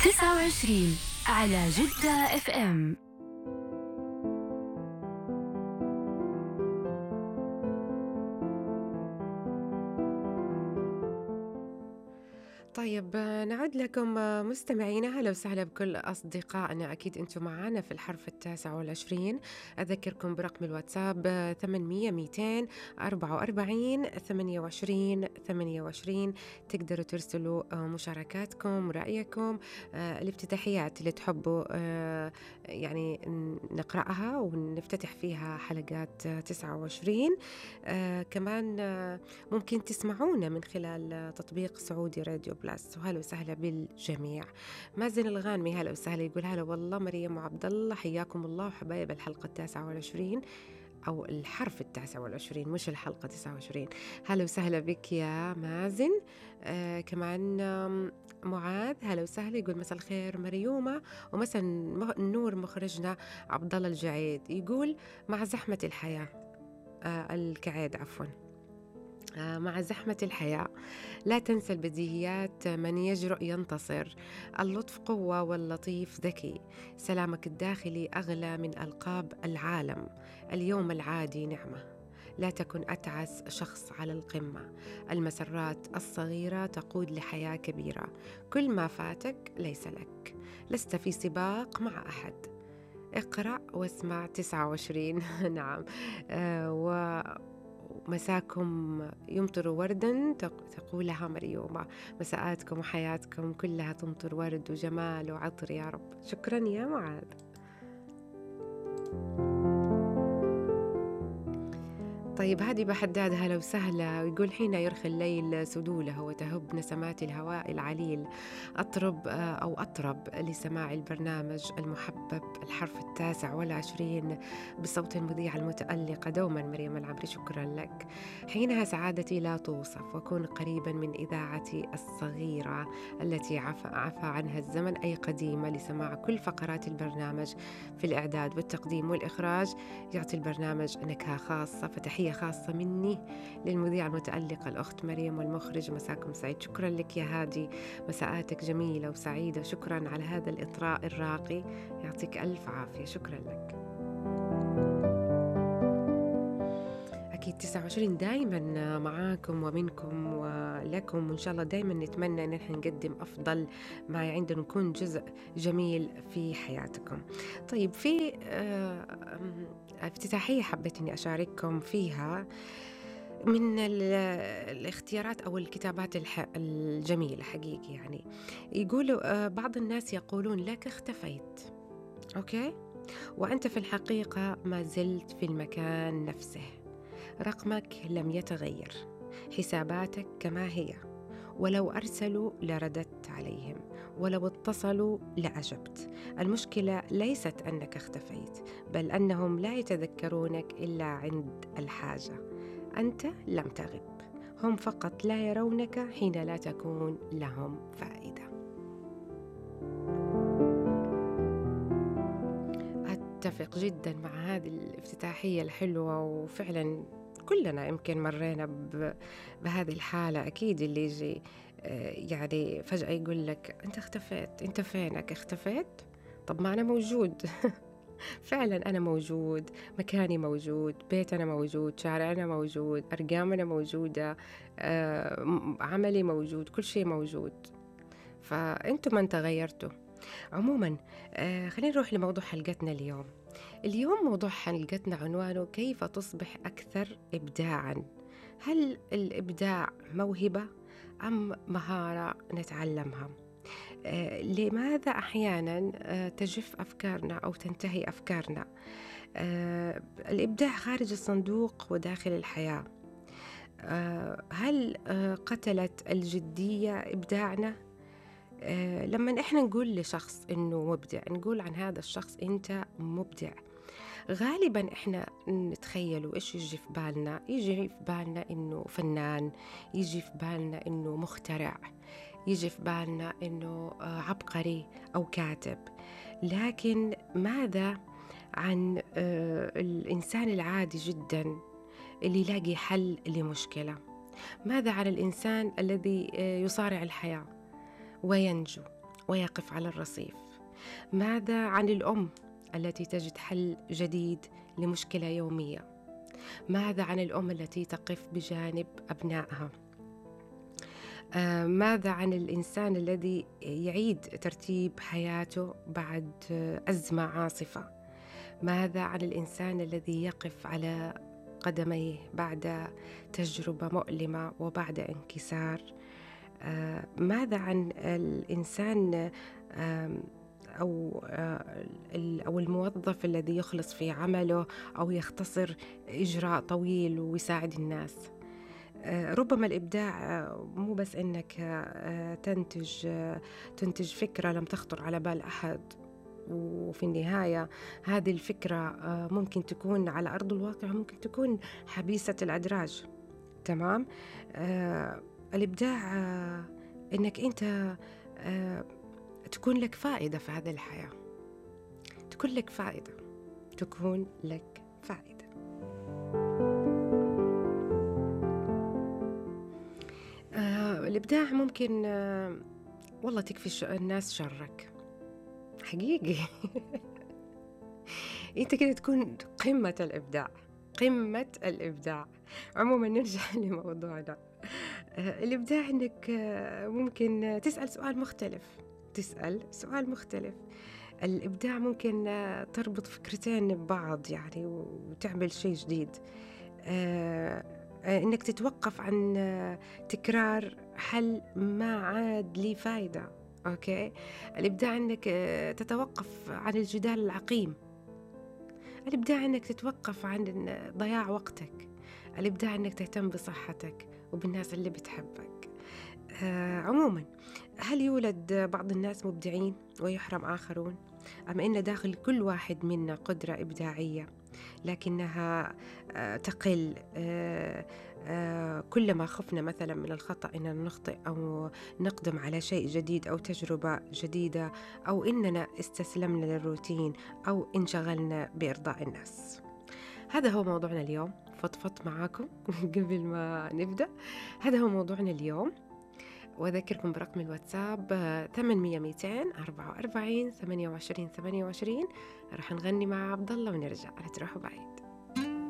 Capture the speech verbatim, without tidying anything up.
تسعة وعشرين على جدة اف ام. طيب نعود لكم مستمعينا، أهلا وسهلا بكل أصدقائنا. أكيد أنتم معنا في الحرف التاسع والعشرين. أذكركم برقم الواتساب ثمانمية ميتين أربعة وأربعين ثمانية وعشرين ثمانية وعشرين. تقدروا ترسلوا مشاركاتكم، رأيكم، الافتتاحيات اللي تحبوا يعني نقرأها ونفتتح فيها حلقات تسعة وعشرين. كمان ممكن تسمعونا من خلال تطبيق سعودي راديو بلس. وهلا وسهلا بالجميع. مازن الغانمي هلا وسهلا، يقول هلا والله مريم وعبد الله، حياكم الله وحبايب الحلقة التاسعة والعشرين أو الحرف التاسع والعشرين مش الحلقة تسعة وعشرين. هلا وسهلا بك يا مازن. آه كمان معاذ هلا وسهلا، يقول مساء الخير مريومة ومساء النور مخرجنا عبد الله الجعيد. يقول مع زحمة الحياة آه الكعيد عفوا مع زحمة الحياة لا تنسى البديهيات، من يجرؤ ينتصر، اللطف قوة واللطيف ذكي، سلامك الداخلي أغلى من ألقاب العالم، اليوم العادي نعمة، لا تكن أتعس شخص على القمة، المسرات الصغيرة تقود لحياة كبيرة، كل ما فاتك ليس لك، لست في سباق مع أحد، اقرأ واسمع تسعة وعشرين. نعم. آه و مساكم يمطر وردا تقولها مريومة، مساءاتكم وحياتكم كلها تمطر ورد وجمال وعطر يا رب. شكرا يا معاذ. طيب هذه بحداد هلا وسهلا، ويقول حين يرخي الليل سدوله وتهب نسمات الهواء العليل أطرب أو أطرب لسماع البرنامج المحبب الحرف التاسع والعشرين بصوت المذيعة المتألقة دوما مريم العبري. شكرا لك. حينها سعادتي لا توصف، وكون قريبا من إذاعتي الصغيرة التي عفى, عفى عنها الزمن، أي قديمة، لسماع كل فقرات البرنامج في الإعداد والتقديم والإخراج، يعطي البرنامج نكهة خاصة. فتحية خاصة مني للمذيعة المتألقة الأخت مريم والمخرج. مساكم سعيد. شكرا لك يا هادي، مساءاتك جميلة وسعيدة. شكرا على هذا الإطراء الراقي، يعطيك ألف عافية. شكرا لك. أكيد تسعة وعشرين دايما معاكم ومنكم ولكم، وإن شاء الله دايما نتمنى أن احنا نقدم أفضل ما عندنا، نكون جزء جميل في حياتكم. طيب في افتتاحية حبيت أني أشارككم فيها من الاختيارات أو الكتابات الجميلة حقيقي. يعني يقولوا بعض الناس يقولون لك اختفيت، أوكي، وأنت في الحقيقة ما زلت في المكان نفسه، رقمك لم يتغير، حساباتك كما هي، ولو أرسلوا لرددت عليهم، ولو اتصلوا لأجبت. المشكلة ليست أنك اختفيت، بل أنهم لا يتذكرونك إلا عند الحاجة. أنت لم تغب، هم فقط لا يرونك حين لا تكون لهم فائدة. أتفق جدا مع هذه الافتتاحية الحلوة، وفعلا كلنا يمكن مرينا بهذه الحالة. أكيد اللي يجي يعني فجأة يقول لك أنت اختفيت، أنت فينك؟ اختفيت؟ طب ما أنا موجود. فعلا أنا موجود، مكاني موجود، بيتنا موجود، شارعنا موجود، أرقامنا موجودة، عملي موجود، كل شيء موجود، فأنتم من تغيرتوا. عموما خلينا نروح لموضوع حلقتنا اليوم. اليوم موضوع حلقتنا عنوانه كيف تصبح أكثر إبداعا. هل الإبداع موهبة أم مهارة نتعلمها؟ آه، لماذا أحيانا آه، تجف أفكارنا أو تنتهي أفكارنا؟ آه، الإبداع خارج الصندوق وداخل الحياة. آه، هل آه، قتلت الجدية إبداعنا؟ آه، لما إحنا نقول لشخص إنه مبدع، نقول عن هذا الشخص أنت مبدع، غالبا إحنا نتخيلوا إيش يجي في بالنا. يجي في بالنا إنه فنان، يجي في بالنا إنه مخترع، يجي في بالنا إنه عبقري أو كاتب. لكن ماذا عن الإنسان العادي جدا اللي يلاقي حل لمشكلة؟ ماذا عن الإنسان الذي يصارع الحياة وينجو ويقف على الرصيف؟ ماذا عن الأم التي تجد حل جديد لمشكلة يومية؟ ماذا عن الأم التي تقف بجانب أبنائها؟ آه، ماذا عن الإنسان الذي يعيد ترتيب حياته بعد آه، أزمة عاصفة؟ ماذا عن الإنسان الذي يقف على قدميه بعد تجربة مؤلمة وبعد انكسار؟ آه، ماذا عن الإنسان آم، أو آه، ال- أو الموظف الذي يخلص في عمله أو يختصر إجراء طويل ويساعد الناس؟ آه، ربما الإبداع آه، مو بس إنك آه، تنتج آه، تنتج فكرة لم تخطر على بال أحد، وفي النهاية هذه الفكرة آه، ممكن تكون على أرض الواقع، ممكن تكون حبيسة الأدراج. تمام. آه، الإبداع آه، إنك أنت آه، تكون لك فائدة في هذه الحياة، تكون لك فائدة، تكون لك فائدة. آه، الإبداع ممكن آه، والله تكفي ش- الناس شرك حقيقي. أنت كده تكون قمة الإبداع، قمة الإبداع. عموما نرجع لموضوعنا. آه، الإبداع إنك آه، ممكن تسأل سؤال مختلف، تسأل سؤال مختلف. الإبداع ممكن آه، تربط فكرتين ببعض يعني وتعمل شيء جديد. آه، آه، إنك تتوقف عن آه، تكرار حل ما عاد لي فايدة. أوكي. الإبداع إنك آه، تتوقف عن الجدال العقيم. الإبداع إنك تتوقف عن ضياع وقتك. الإبداع إنك تهتم بصحتك وبالناس اللي بتحبك. آه، عموما، هل يولد بعض الناس مبدعين ويحرم آخرون؟ أم إن داخل كل واحد منا قدرة إبداعية لكنها آه، تقل آه، آه، كلما خفنا مثلا من الخطأ إننا نخطئ أو نقدم على شيء جديد أو تجربة جديدة، أو إننا استسلمنا للروتين أو انشغلنا بإرضاء الناس. هذا هو موضوعنا اليوم، فضفضت معاكم قبل ما نبدأ. هذا هو موضوعنا اليوم، وأذكركم برقم الواتساب آه، ثمانمية ميتين أربعة وأربعين ثمانية وعشرين ثمانية وعشرين. راح نغني مع عبد الله ونرجع، لا تروحوا بعيد.